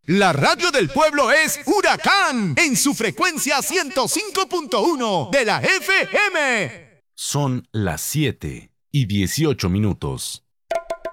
La radio del pueblo es Huracán en su frecuencia 105.1 de la FM. Son las 7:18.